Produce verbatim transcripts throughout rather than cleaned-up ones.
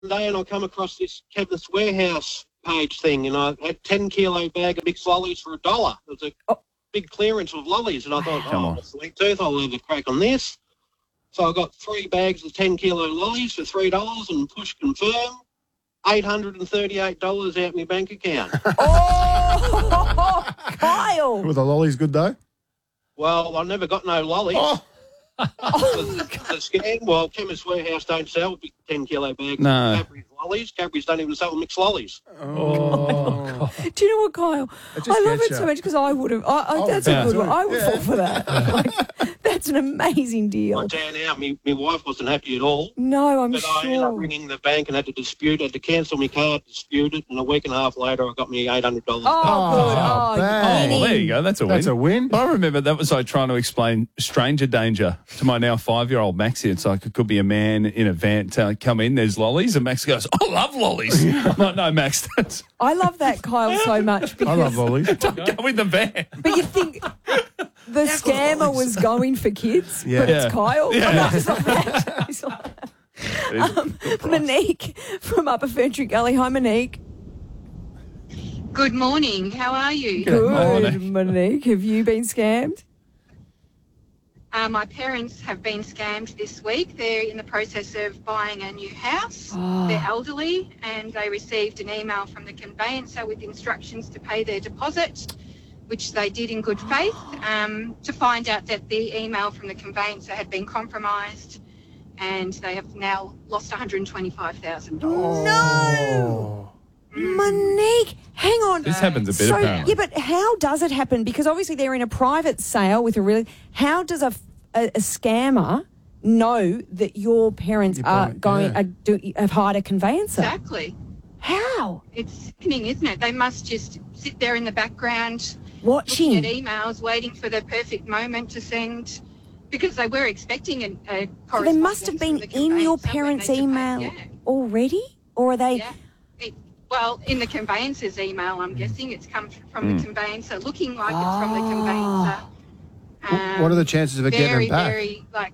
day and I come across this Chemist Warehouse page thing, and I had ten kilo bag of mixed lollies for a dollar. It was a oh. big clearance of lollies, and I thought, oh, that's sweet tooth, I'll leave a crack on this. So I got three bags of ten kilo lollies for three dollars and push confirm. eight hundred thirty-eight dollars out my bank account. Oh, Kyle. Were the lollies good, though? Well, I never got no lollies. Oh. the, the scam, well, Chemist Warehouse don't sell big ten kilo bags no. of Cadbury's lollies. Cadbury's don't even sell mixed lollies. Oh. Do you know what, Kyle? I love it you. so much because I would have. I, I, oh, that's a good one. I would yeah. fall for that. Like, that's an amazing deal. I down out. My, my wife wasn't happy at all. No, I'm but sure. But I ended up ringing the bank and had to dispute. Had to cancel my card, dispute it, and a week and a half later, I got me eight hundred dollars. Oh, back. good. Oh, oh, well, there you go. That's a win. That's a win. I remember that was like trying to explain stranger danger to my now five-year-old Maxie. It's like it could be a man in a van telling, come in, there's lollies, and Max goes, I love lollies. I'm like, no, Max, that's... I love that, Kyle, so much. Because... I love lollies. Don't go in the van. But you think the scammer was going for kids, yeah. but yeah. it's Kyle? Yeah. Oh, no, it's not that. It's not that. Um, Monique from Upper Ferntree Gully. Hi, Monique. Good morning. How are you? Good, morning. Monique. Have you been scammed? Uh, my parents have been scammed this week. They're in the process of buying a new house. Oh. They're elderly, and they received an email from the conveyancer with instructions to pay their deposit, which they did in good faith, um, to find out that the email from the conveyancer had been compromised, and they have now lost one hundred twenty-five thousand dollars. No! Monique, hang on. This happens a bit, so, apparently. Yeah, but how does it happen? Because obviously they're in a private sale with a really... How does a, a, a scammer know that your parents Your are parent, going yeah. are, do, have hired a conveyancer? Exactly. How? It's sickening, isn't it? They must just sit there in the background Watching. looking at emails, waiting for the perfect moment to send... Because they were expecting a, a So they must have been correspondence in from the your conveyancer when parents' they email deposed- yeah. already? Or are they... Yeah. It, well, in the conveyancer's email, I'm guessing it's come from Mm. the conveyancer, looking like it's from the Ah. conveyancer. Um, What are the chances of it getting very, them back? Very, like,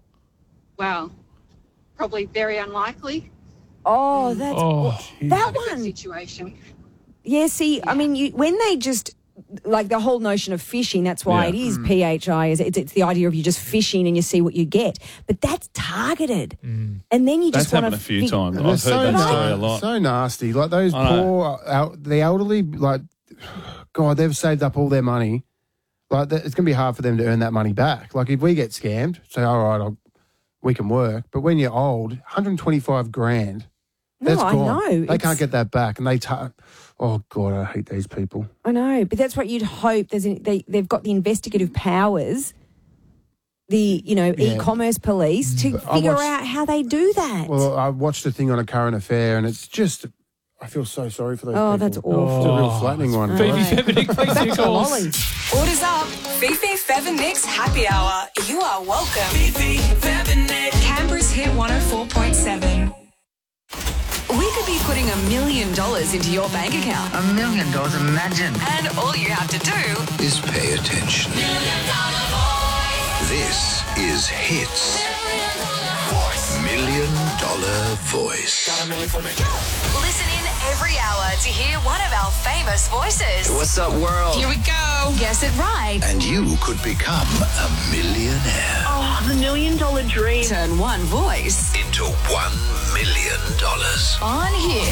well, probably very unlikely. Oh, that's... Oh, that Not a good one... situation. Yeah, see, I mean, you, when they just, like the whole notion of phishing, that's why Yeah. it is P H I, is it's, it's the idea of you just phishing and you see what you get. But that's targeted. And then you That's just want to... happened a few times. And I've they're heard that so, story a lot. so nasty. Like those I know. poor, el- the elderly, like, God, they've saved up all their money. Like, th- it's going to be hard for them to earn that money back. Like, if we get scammed, say, all right, I'll, we can work. But when you're old, one hundred twenty-five grand, No, that's I gone. know. They It's- can't get that back. And they, ta- oh, God, I hate these people. I know, but that's what you'd hope. There's an, they, they've got the investigative powers, the, you know, Yeah. e-commerce police to But I figure watched- out how they do that. Well, I watched a thing on a current affair, and it's just, I feel so sorry for those Oh, people. that's It's a awful. real flattening one. Phoebe Right. Febinick, please Back your to calls. lollies. Orders up. Fifi, Fev and Nick's Happy Hour. You are welcome. Fifi, Fev and Nick. Canberra's Hit one oh four point seven. We could be putting a million dollars into your bank account. A million dollars, imagine. And all you have to do Is pay attention. This is Hits. Million Dollar Voice. listen in every hour to hear one of our famous voices. What's up, world? Here we go. Guess it right. And you could become a millionaire. Oh, the million dollar dream. Turn one voice Into one million dollars. on Hit.